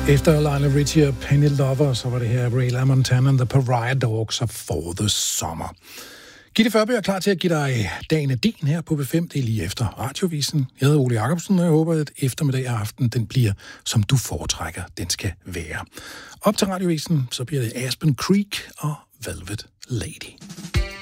Efter Lionel Richie og Penny Lover, så var det her Ray LaMontagne and the Pariah Dogs of For the Summer. Gitte Førby er klar til at give dig dagen af din her på B5. Det er lige efter Radiovisen. Jeg hedder Ole Jacobsen, og jeg håber, at eftermiddag og aften den bliver, som du foretrækker, den skal være. Op til Radiovisen, så bliver det Aspen Creek og Velvet Lady.